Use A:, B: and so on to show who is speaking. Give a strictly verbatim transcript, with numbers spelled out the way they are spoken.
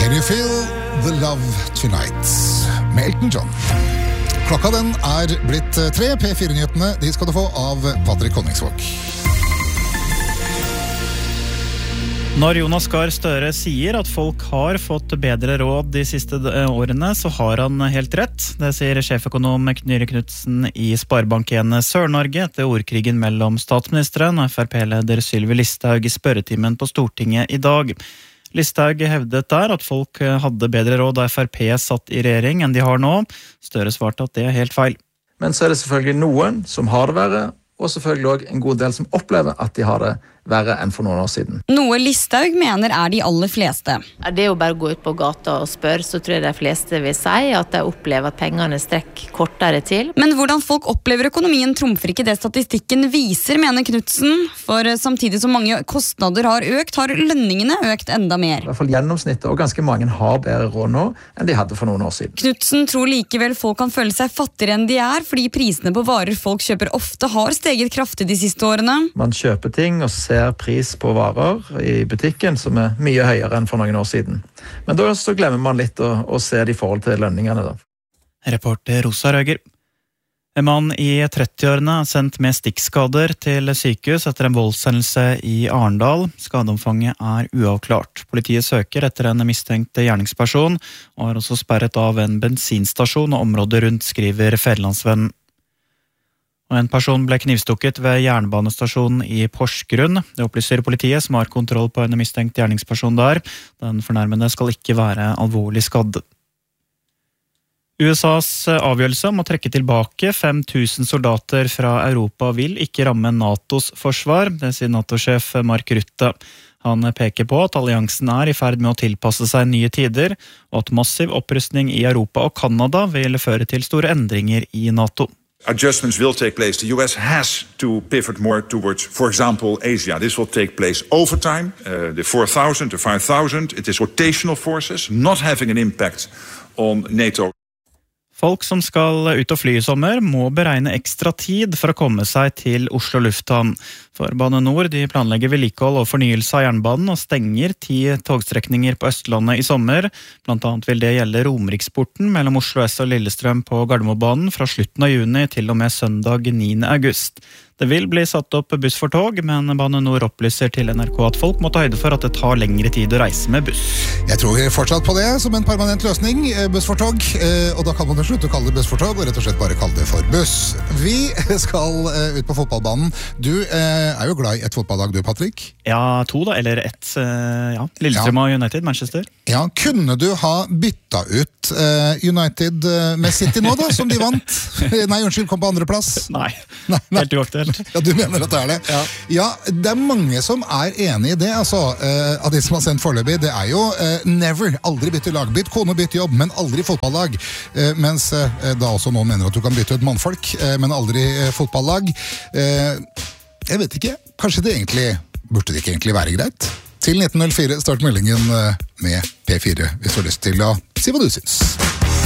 A: Can you feel the love tonight? Med Elton John. Klokka den er blitt tre. P fire-nyhetene de skal du få av Patrick Konningsvåg.
B: Når Jonas Gahr Støre sier at folk har fått bedre råd de siste årene, så har han helt rett. Det sier sjeføkonom Knyre Knudsen i Sparebank en Sør-Norge etter ordkrigen mellom statsministeren og F R P-leder Sylvi Listhaug i spørretimen på Stortinget i dag. Listhaug hevdet der at folk hadde bedre råd da F R P satt i regjering enn de har nå. Støre svarte at det er helt feil.
C: Men så er det selvfølgelig noen som har det verre, og selvfølgelig også en god del som opplever at de har det verre enn for noen år siden.
D: Noe Listhaug mener er de aller fleste.
E: Det er jo bare å gå ut på gata og spørre, så tror jeg de fleste vil si at de opplever at pengene strekker kortere til.
D: Men hvordan folk opplever økonomien trumfer ikke det statistikken viser, mener Knudsen. For samtidig som mange kostnader har økt, har lønningene økt enda mer.
C: I hvert fall gjennomsnittet, og ganske mange har bedre råd nå enn de hadde for noen år siden.
D: Knudsen tror likevel folk kan føle seg fattigere enn de er, fordi prisene på varer folk kjøper ofte har steget kraftig de siste årene.
C: Man kjøper ting og ser pris på varer i butikken som er mye høyere enn for noen år siden. Men da så glemmer man litt å, å se det i forhold til lønningene da.
B: Reporter Rosa Røger. En mann i trettiårene er sendt med stikkskader til sykehus etter en voldshendelse i Arendal. Skadeomfanget er uavklart. Politiet søker etter en mistenkt gjerningsperson og har også sperret av en bensinstasjon og området rundt, skriver Federlandsvennen. Og en person ble knivstukket ved jernbanestasjonen i Porsgrunn. Det opplyser politiet, som har kontroll på en mistenkt gjerningsperson der. Den fornærmede skal ikke være alvorlig skadd. U S A's avgjørelse om å trekke tilbake fem tusen soldater fra Europa vil ikke ramme NATOs forsvar, det sier NATO-sjef Mark Rutte. Han peker på at alliansen er i ferd med å tilpasse seg nye tider, og at massiv opprustning i Europa og Kanada vil føre til store endringer i NATO.
F: Adjustments will take place. The U S has to pivot more towards, for example, Asia. This will take place over time. Uh, the four thousand, the five thousand, it is rotational forces, not having an impact on NATO.
B: Folk som skal ut og fly i sommer må beregne ekstra tid for å komme seg til Oslo Lufthavn. For Bane Nor de planlegger vedlikehold og fornyelse av jernbanen og stenger ti togstrekninger på Østlandet i sommer. Blant annet vil det gjelde Romeriksporten mellom Oslo S og Lillestrøm på Gardermobanen fra slutten av juni til og med søndag niende august. Det vil bli satt opp buss for tog, men Bane Nor opplyser til N R K at folk må ta høyde for at det tar lengre tid å reise med buss.
A: Jeg tror fortsatt på det som en permanent løsning, buss for tog, og da kan man jo slutte å kalle det buss for tog, og rett og slett bare kalle det for buss. Vi skal ut på fotballbanen. Du er jo glad i et fotballag, du, Patrick?
B: Ja, to da, eller ett, ja. Lillestrøm og United, Manchester.
A: Ja, kunne du ha bytta ut United med City nå da, som de vant? Nei, unnskyld, kom på andre plass.
B: Nei,
A: nei, nei.
B: Helt uaktuelt.
A: Ja, du mener at det er det?
B: Ja.
A: Ja, det er mange som er enig i det, altså, uh, av de som har sendt foreløpig. Det er jo uh, never, aldri bytte lag. Bytt kone, bytte jobb, men aldri fotballag. Uh, mens uh, da også noen mener at du kan bytte ut mannfolk, uh, men aldri uh, fotballag. Uh, jeg vet ikke, kanskje det egentlig, burde det ikke egentlig være greit? Til nitten null fire, start meldingen uh, med P fire, hvis du har lyst til å si hva du syns.